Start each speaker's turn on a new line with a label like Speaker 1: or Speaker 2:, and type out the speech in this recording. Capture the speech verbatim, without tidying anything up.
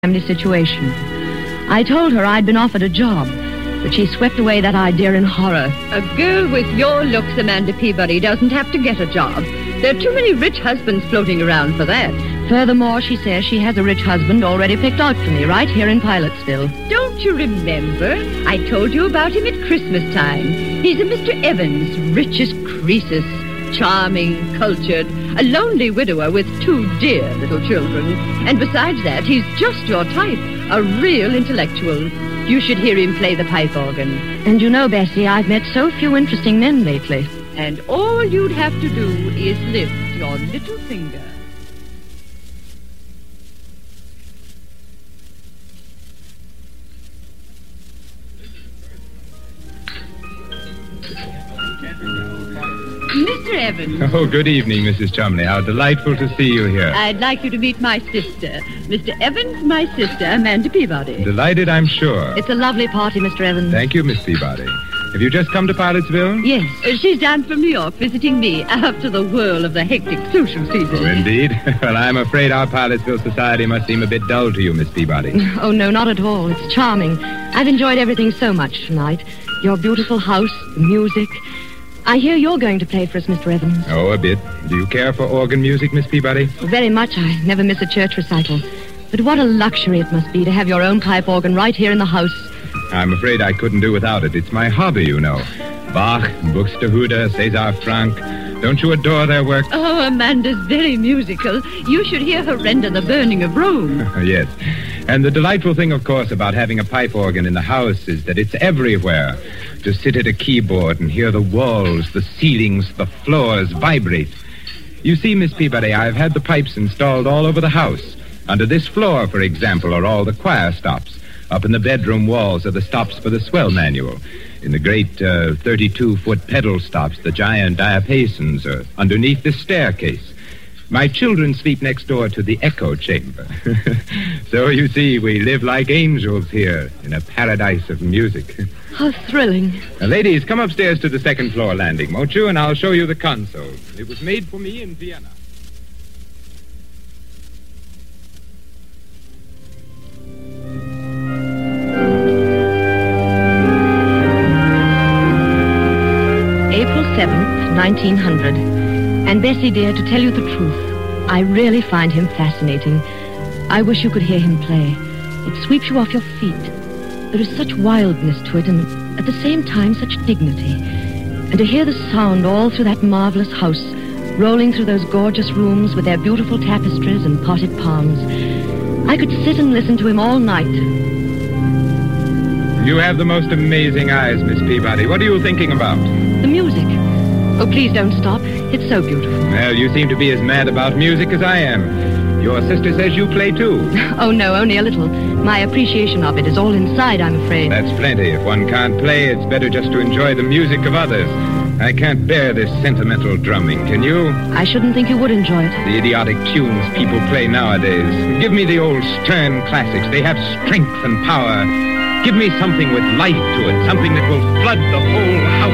Speaker 1: family situation. I told her I'd been offered a job, but she swept away that idea in horror.
Speaker 2: A girl with your looks, Amanda Peabody, doesn't have to get a job. There are too many rich husbands floating around for that.
Speaker 1: Furthermore, she says she has a rich husband already picked out for me right here in Pilotsville.
Speaker 2: Don't you remember? I told you about him at Christmas time. He's a Mister Evans, rich as Croesus, charming, cultured, a lonely widower with two dear little children. And besides that, he's just your type, a real intellectual. You should hear him play the pipe organ.
Speaker 1: And you know, Bessie, I've met so few interesting men lately.
Speaker 2: And all you'd have to do is lift your little finger. Mister Evans.
Speaker 3: Oh, good evening, Missus Chumley. How delightful to see you here.
Speaker 2: I'd like you to meet my sister. Mister Evans, my sister, Amanda Peabody.
Speaker 3: Delighted, I'm sure.
Speaker 1: It's a lovely party, Mister Evans.
Speaker 3: Thank you, Miss Peabody. Have you just come to Pilotsville?
Speaker 2: Yes, uh, she's down from New York visiting me after the whirl of the hectic social season.
Speaker 3: Oh, indeed? Well, I'm afraid our Pilotsville society must seem a bit dull to you, Miss Peabody.
Speaker 1: Oh, no, not at all. It's charming. I've enjoyed everything so much tonight. Your beautiful house, the music. I hear you're going to play for us, Mister Evans.
Speaker 3: Oh, a bit. Do you care for organ music, Miss Peabody?
Speaker 1: Very much. I never miss a church recital. But what a luxury it must be to have your own pipe organ right here in the house.
Speaker 3: I'm afraid I couldn't do without it. It's my hobby, you know. Bach, Buxtehude, César Franck. Don't you adore their work?
Speaker 2: Oh, Amanda's very musical. You should hear her render The Burning of Rome.
Speaker 3: Yes. And the delightful thing, of course, about having a pipe organ in the house is that it's everywhere. To sit at a keyboard and hear the walls, the ceilings, the floors vibrate. You see, Miss Peabody, I've had the pipes installed all over the house. Under this floor, for example, are all the choir stops. Up in the bedroom walls are the stops for the swell manual. In the great uh, thirty-two-foot pedal stops, the giant diapasons are underneath the staircase. My children sleep next door to the echo chamber. So, you see, we live like angels here in a paradise of music.
Speaker 1: How thrilling.
Speaker 3: Now, ladies, come upstairs to the second floor landing, won't you? And I'll show you the console. It was made for me in Vienna.
Speaker 1: April seventh, nineteen hundred. And Bessie, dear, to tell you the truth, I really find him fascinating. I wish you could hear him play. It sweeps you off your feet. There is such wildness to it, and at the same time such dignity. And to hear the sound all through that marvelous house, rolling through those gorgeous rooms with their beautiful tapestries and potted palms. I could sit and listen to him all night.
Speaker 3: You have the most amazing eyes, Miss Peabody. What are you thinking about?
Speaker 1: The music. Oh, please don't stop. It's so beautiful.
Speaker 3: Well, you seem to be as mad about music as I am. Your sister says you play too.
Speaker 1: Oh, no, only a little. My appreciation of it is all inside, I'm afraid.
Speaker 3: That's plenty. If one can't play, it's better just to enjoy the music of others. I can't bear this sentimental drumming, can you?
Speaker 1: I shouldn't think you would enjoy it.
Speaker 3: The idiotic tunes people play nowadays. Give me the old stern classics. They have strength and power. Give me something with life to it, something that will flood the whole house.